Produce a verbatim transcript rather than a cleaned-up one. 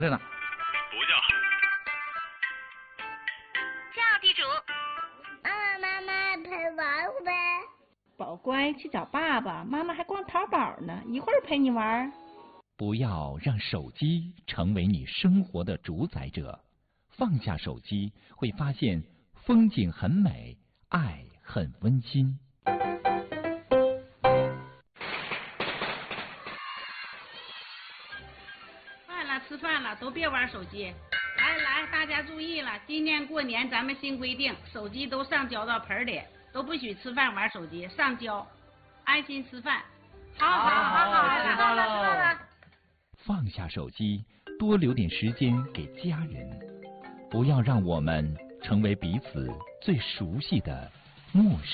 在哪？ 不叫。 叫地主。 啊，妈妈陪玩呗。 宝乖，去找爸爸，妈妈还逛淘宝呢，一会儿陪你玩。 不要让手机成为你生活的主宰者，放下手机，会发现风景很美，爱很温馨。 饭了，吃饭了，都别玩手机。来来，大家注意了，今年过年咱们新规定，手机都上交到盆里，都不许吃饭玩手机，上交，安心吃饭。 好好好好，知道了。 放下手机，多留点时间给家人，不要让我们成为彼此最熟悉的陌生人。